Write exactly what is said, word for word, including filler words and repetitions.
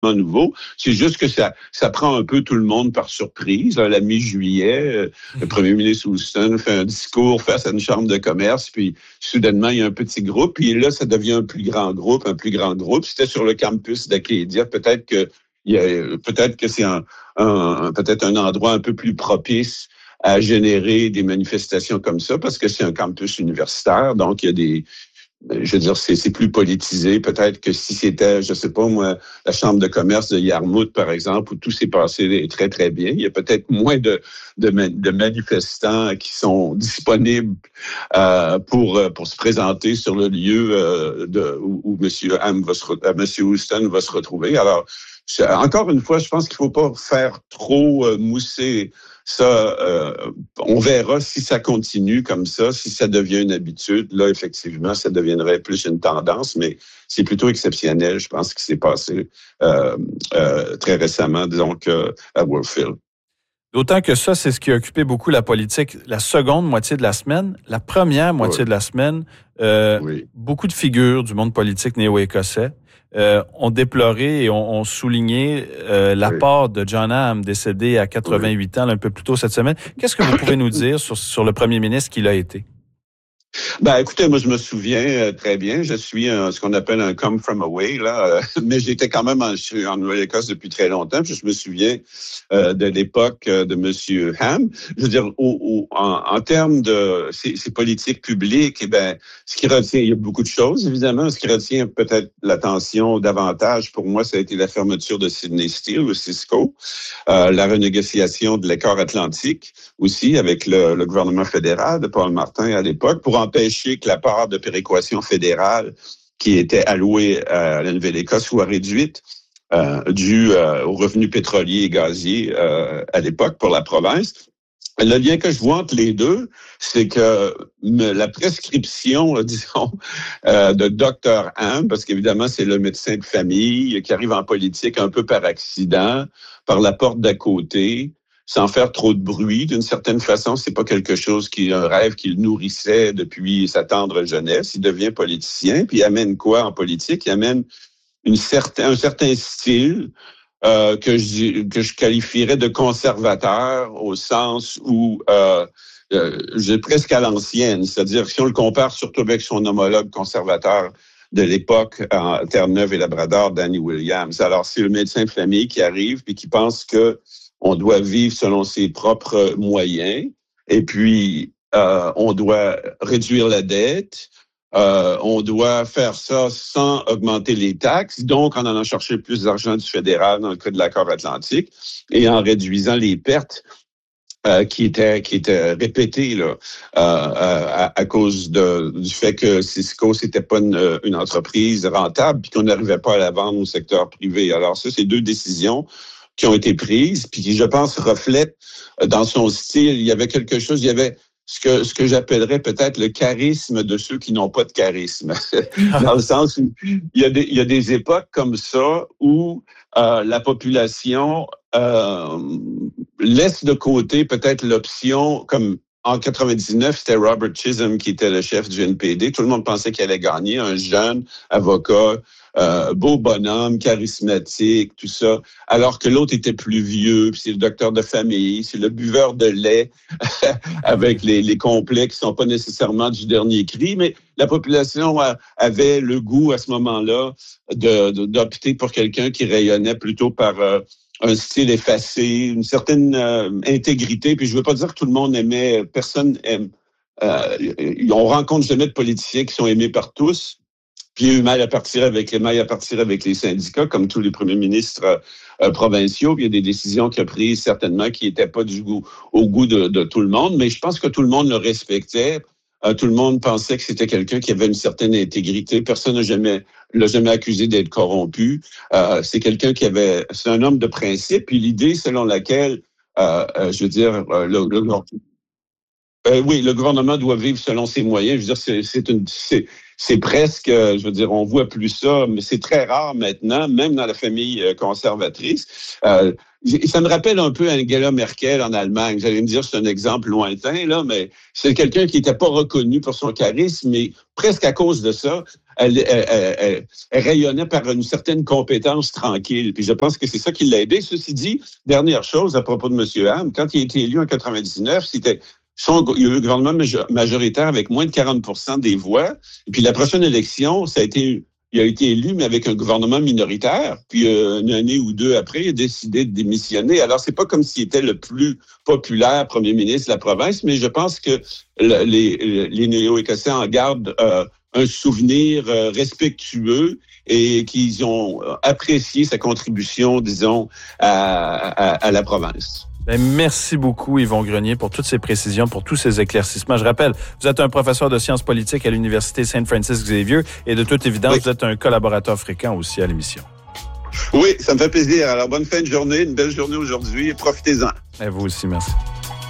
nouveau. C'est juste que ça, ça prend un peu tout le monde par surprise. À la mi-juillet, le premier ministre Houston fait un discours face à une chambre de commerce, puis soudainement, il y a un petit groupe, puis là, ça devient un plus grand groupe, un plus grand groupe. C'était sur le campus d'Acadia. Peut-être que il y a, peut-être que c'est un, un, peut-être un endroit un peu plus propice à générer des manifestations comme ça, parce que c'est un campus universitaire, donc il y a des, je veux dire, c'est, c'est plus politisé. Peut-être que si c'était, je sais pas moi, la chambre de commerce de Yarmouth, par exemple, où tout s'est passé très, très bien, il y a peut-être moins de, de, de manifestants qui sont disponibles euh, pour, pour se présenter sur le lieu euh, de, où, où M. Ham va se, euh, M. Houston va se retrouver. Alors, encore une fois, je pense qu'il faut pas faire trop euh, mousser ça. Euh, on verra si ça continue comme ça, si ça devient une habitude. Là, effectivement, ça deviendrait plus une tendance, mais c'est plutôt exceptionnel, je pense, ce qui s'est passé euh, euh, très récemment, disons, que, à Warfield. D'autant que ça, c'est ce qui a occupé beaucoup la politique la seconde moitié de la semaine. La première moitié oui. de la semaine, euh, oui. beaucoup de figures du monde politique néo-écossais euh, ont déploré et ont, ont souligné euh, l'apport oui. de John Ham, décédé à quatre-vingt-huit oui. ans, là, un peu plus tôt cette semaine. Qu'est-ce que vous pouvez nous dire sur, sur le premier ministre qu'il a été? Ben, écoutez, moi, je me souviens euh, très bien. Je suis un, ce qu'on appelle un come from away, là. Euh, mais j'étais quand même en, en Nouvelle-Écosse depuis très longtemps. Puis je me souviens euh, de l'époque de M. Ham. Je veux dire, au, au, en, en termes de ces, ces politiques publiques, eh ben, ce qui retient, il y a beaucoup de choses, évidemment. Ce qui retient peut-être l'attention davantage, pour moi, ça a été la fermeture de Sydney Steel, ou Cisco, euh, la renégociation de l'accord Atlantique aussi avec le, le gouvernement fédéral de Paul Martin à l'époque, pour empêcher que la part de péréquation fédérale qui était allouée à la Nouvelle-Écosse soit réduite euh, due euh, aux revenus pétroliers et gaziers euh, à l'époque pour la province. Le lien que je vois entre les deux, c'est que la prescription, disons, euh, de docteur Ham, parce qu'évidemment, c'est le médecin de famille qui arrive en politique un peu par accident, par la porte d'à côté, sans faire trop de bruit. D'une certaine façon, c'est pas quelque chose qui est un rêve qu'il nourrissait depuis sa tendre jeunesse. Il devient politicien, puis il amène quoi en politique? Il amène une certain, un certain style euh, que je que je qualifierais de conservateur, au sens où euh, euh, j'ai presque à l'ancienne, c'est-à-dire si on le compare surtout avec son homologue conservateur de l'époque en Terre-Neuve et Labrador, Danny Williams. Alors, c'est le médecin de famille qui arrive puis qui pense que on doit vivre selon ses propres moyens, et puis euh, on doit réduire la dette, euh, on doit faire ça sans augmenter les taxes, donc en allant chercher plus d'argent du fédéral dans le cas de l'accord Atlantique, et en réduisant les pertes euh, qui étaient qui étaient répétées là, euh, à, à cause de, du fait que Cisco c'était pas une, une entreprise rentable, puis qu'on n'arrivait pas à la vendre au secteur privé. Alors ça, c'est deux décisions qui ont été prises, puis qui, je pense, reflètent dans son style. Il y avait quelque chose, il y avait ce que ce que j'appellerais peut-être le charisme de ceux qui n'ont pas de charisme. Dans le sens où il y a des, il y a des époques comme ça où euh, la population euh, laisse de côté peut-être l'option, comme en quatre-vingt-dix-neuf, c'était Robert Chisholm qui était le chef du N P D. Tout le monde pensait qu'il allait gagner, un jeune avocat, euh, beau bonhomme, charismatique, tout ça. Alors que l'autre était plus vieux, puis c'est le docteur de famille, c'est le buveur de lait avec les, les complets qui sont pas nécessairement du dernier cri, mais la population a, avait le goût à ce moment-là de, de, d'opter pour quelqu'un qui rayonnait plutôt par euh, un style effacé, une certaine euh, intégrité. Puis je veux pas dire que tout le monde aimait, personne aime. Euh, on rencontre jamais de politiciens qui sont aimés par tous. Puis il y a eu mal à partir avec les mailles à partir avec les syndicats, comme tous les premiers ministres euh, provinciaux. Puis il y a des décisions qu'il a prises certainement qui n'étaient pas du goût, au goût de, de tout le monde. Mais je pense que tout le monde le respectait. Euh, tout le monde pensait que c'était quelqu'un qui avait une certaine intégrité. Personne n'a jamais l'a jamais accusé d'être corrompu. Euh, c'est quelqu'un qui avait, c'est un homme de principe. Puis l'idée selon laquelle, euh, euh, je veux dire, euh, le, le euh, oui, le gouvernement doit vivre selon ses moyens. Je veux dire, c'est, c'est une, c'est, c'est presque, je veux dire, on voit plus ça, mais c'est très rare maintenant, même dans la famille conservatrice. Euh, ça me rappelle un peu Angela Merkel en Allemagne. Vous allez me dire, c'est un exemple lointain, là, mais c'est quelqu'un qui n'était pas reconnu pour son charisme, mais presque à cause de ça, elle, elle, elle, elle, elle rayonnait par une certaine compétence tranquille. Puis je pense que c'est ça qui l'a aidé. Ceci dit, dernière chose à propos de M. Ham, quand il a été élu en quatre-vingt-dix-neuf, c'était son, il y a eu un gouvernement majoritaire avec moins de quarante pour cent des voix. Et puis la prochaine élection, ça a été, il a été élu, mais avec un gouvernement minoritaire. Puis euh, une année ou deux après, il a décidé de démissionner. Alors, c'est pas comme s'il était le plus populaire premier ministre de la province, mais je pense que le, les, les Néo-Écossais en gardent euh, un souvenir euh, respectueux et qu'ils ont apprécié sa contribution, disons, à, à, à la province. Bien, merci beaucoup, Yvon Grenier, pour toutes ces précisions, pour tous ces éclaircissements. Je rappelle, vous êtes un professeur de sciences politiques à l'Université Saint Francis Xavier et de toute évidence, oui. Vous êtes un collaborateur fréquent aussi à l'émission. Oui, ça me fait plaisir. Alors, bonne fin de journée, une belle journée aujourd'hui et profitez-en. Et vous aussi, merci.